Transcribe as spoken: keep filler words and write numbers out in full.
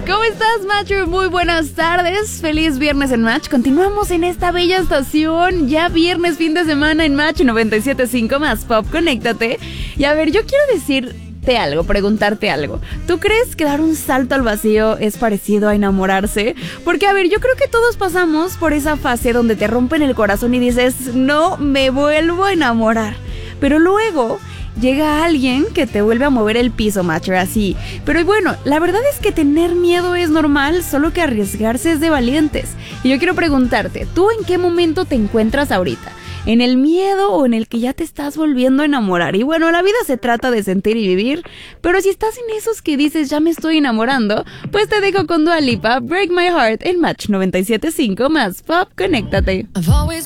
¿Cómo estás, Match? Muy buenas tardes. Feliz viernes en Match. Continuamos en esta bella estación. Ya viernes, fin de semana en Match noventa y siete punto cinco más Pop. Conéctate. Y a ver, yo quiero decirte algo, preguntarte algo. ¿Tú crees que dar un salto al vacío es parecido a enamorarse? Porque, a ver, yo creo que todos pasamos por esa fase donde te rompen el corazón y dices, no me vuelvo a enamorar. Pero luego llega alguien que te vuelve a mover el piso, Matcher, así. Pero bueno, la verdad es que tener miedo es normal, solo que arriesgarse es de valientes. Y yo quiero preguntarte, ¿tú en qué momento te encuentras ahorita? ¿En el miedo o en el que ya te estás volviendo a enamorar? Y bueno, la vida se trata de sentir y vivir, pero si estás en esos que dices, ya me estoy enamorando, pues te dejo con Dua Lipa, Break My Heart, en Match noventa y siete punto cinco más Pop. Conéctate. I've always